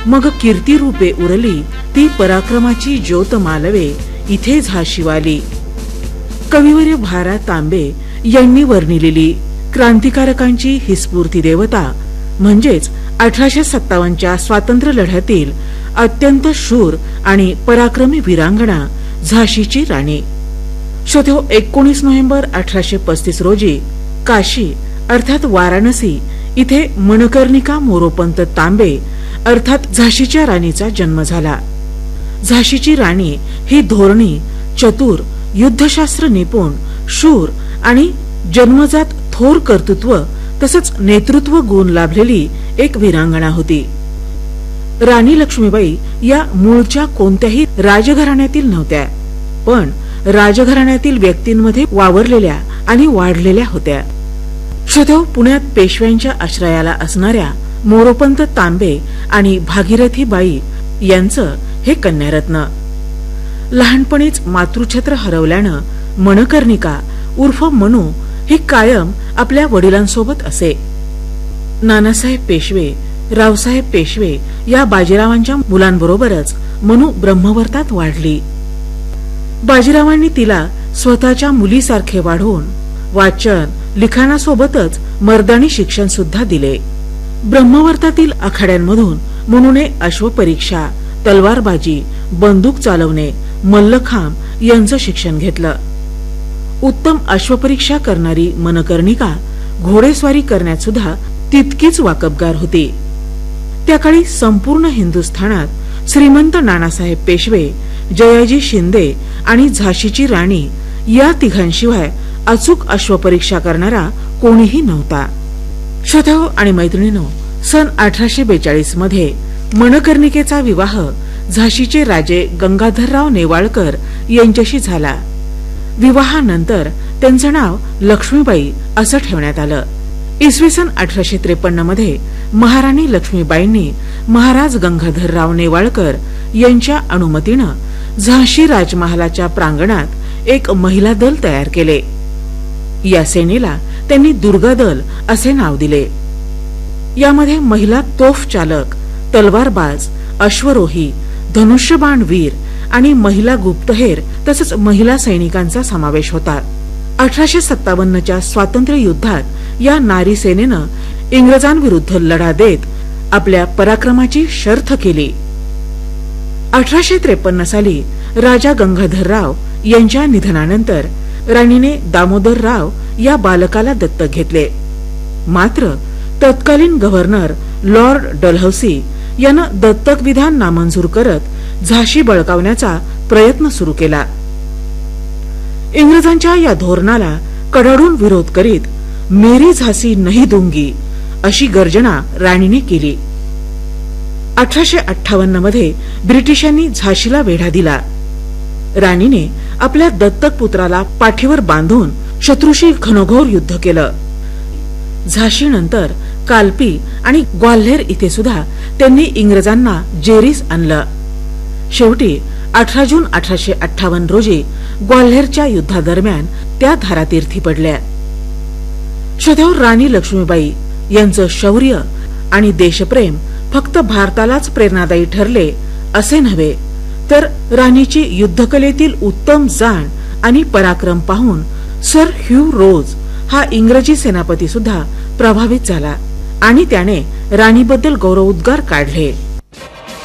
मग कीर्ती रूपे उरली ती पराक्रमाची ज्योत मालवे इथे झाशीवाली. कविवर्य भा. तांबे यांनी वर्णिलेली क्रांतिकारकांची ही स्फूर्ती देवता म्हणजेच 1857च्या स्वातंत्र्य लढ्यातील अत्यंत शूर आणि पराक्रमी वीरांगणा झाशीची राणी. 19 नोव्हेंबर 1835 रोजी काशी अर्थात वाराणसी इथे मणकर्णिका मोरोपंत तांबे अर्थात झाशीच्या राणीचा जन्म झाला. झाशीची राणी ही धोरणी, चतुर, युद्धशास्त्र निपुण, शूर आणि जन्मजात थोर कर्तृत्व तसंच नेतृत्व गुण लाभलेली एक वीरांगणा होती. राणी लक्ष्मीबाई या मूळच्या कोणत्याही राजघराण्यातील नव्हत्या, पण राजघराण्यातील व्यक्तींमध्ये वावरलेल्या आणि वाढलेल्या होत्या. श्रोत्याहो, पुण्यात पेशव्यांच्या आश्रयाला असणाऱ्या मोरोपंत तांबे आणि भागीरथी बाई यांचं हे कन्यारत्न. लहानपणीच मातृछत्र हरवल्यानं मणकर्णिका उर्फ मनू ही कायम आपल्या वडिलांसोबत असे. नानासाहेब पेशवे, रावसाहेब पेशवे या बाजीरावांच्या मुलांबरोबरच मनू ब्रह्मवर्तात वाढली. बाजीरावांनी तिला स्वतःच्या मुलीसारखे वाढवून वाचन लिखाणासोबतच मर्दानी शिक्षण सुद्धा दिले. ब्रह्मवर्तातील आखाड्यांमधून मनूने अश्वपरीक्षा, तलवारबाजी, बंदूक चालवणे, मल्लखांब यांचं शिक्षण घेतलं. उत्तम अश्वपरीक्षा करणारी मनकर्णिका घोडेस्वारी करण्यात सुद्धा तितकीच वाकबगार होती. त्या काळी संपूर्ण हिंदुस्थानात श्रीमंत नानासाहेब पेशवे, जयाजी शिंदे आणि झाशीची राणी या तिघांशिवाय अचूक अश्वपरीक्षा करणारा कोणीही नव्हता. श्रोत्याहो आणि मैत्रिणींनो, सन 1842 मध्ये मणकर्णिकेचा विवाह झाशीचे राजे गंगाधरराव नेवाळकर यांच्याशी झाला. विवाहानंतर त्यांचं नाव लक्ष्मीबाई असं ठेवण्यात आलं. इसवी सन 1853 मध्ये महाराणी लक्ष्मीबाईंनी महाराज गंगाधरराव नेवाळकर यांच्या अनुमतीनं झाशी राजमहालाच्या प्रांगणात एक महिला दल तयार केले. या सेनेला त्यांनी दुर्गा दल असे नाव दिले. यामध्ये महिला तोफ चालक, तलवारबाज, अश्वरोही, धनुष्यबाण वीर आणि महिला गुप्तहेर तसंच महिला सैनिकांचा समावेश होता. 1857च्या स्वातंत्र्य युद्धात या नारी सेनेनं इंग्रजांविरुद्ध लढा देत आपल्या पराक्रमाची शर्थ केली. 1853 साली राजा गंगाधरराव यांच्या निधनानंतर राणीने दामोदरराव या बालकाला दत्तक घेतले. मात्र तत्कालीन गव्हर्नर लॉर्ड डलहौसी यानं दत्तक विधान नामंजूर करत झाशी बळकावण्याचा प्रयत्न सुरू केला. इंग्रजांच्या या धोरणाला कडाडून विरोध करीत मेरी झाशी नहीं दूंगी अशी गर्जना राणीने केली. 1858 मध्ये ब्रिटिशांनी झाशीला वेढा दिला. राणीने आपल्या दत्तक पुत्राला पाठीवर बांधून शत्रूशी घनघोर युद्ध केलं. झाशीनंतर कालपी आणि ग्वाल्हेर इथे सुद्धा त्यांनी इंग्रजांना जेरीस आणलं. शेवटी 18 जून 1858 रोजी ग्वाल्हेरच्या युद्धादरम्यान त्या धारातीर्थी पडल्या. श्रोत्याहो, राणी लक्ष्मीबाई यांचं शौर्य आणि देशप्रेम फक्त भारतालाच प्रेरणादायी ठरले असे नव्हे, तर राणीची युद्धकलेतील उत्तम जाण आणि पराक्रम पाहून सर ह्यू रोज हा इंग्रजी सेनापती सुद्धा प्रभावित झाला आणि त्याने राणीबद्दल गौरवोद्गार काढले.